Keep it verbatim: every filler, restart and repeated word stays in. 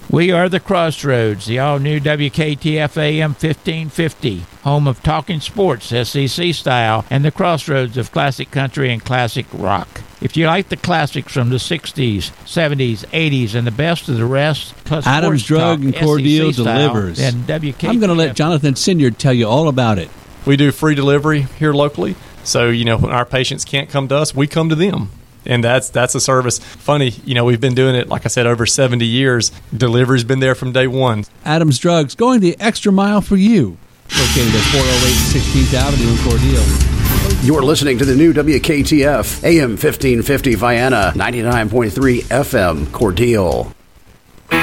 We are the Crossroads, the all-new W K T F A M fifteen fifty, home of talking sports, S E C style, and the crossroads of classic country and classic rock. If you like the classics from the sixties, seventies, eighties, and the best of the rest, plus Adams Drug and Cordial delivers. Then W K T F. I'm going to let Jonathan Sinyard tell you all about it. We do free delivery here locally, so you know when our patients can't come to us, we come to them. And that's that's a service. Funny, you know, we've been doing it, like I said, over seventy years. Delivery's been there from day one. Adams Drugs, going the extra mile for you. Located at four oh eight sixteenth Avenue in Cordele. You're listening to the new W K T F A M fifteen fifty Vienna, ninety-nine point three F M Cordele.